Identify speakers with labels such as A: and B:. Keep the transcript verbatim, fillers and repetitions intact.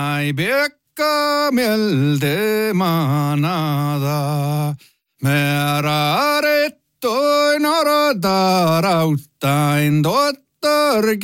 A: Ai Pekka mieltä manada, me rarettoin orota rauttain totta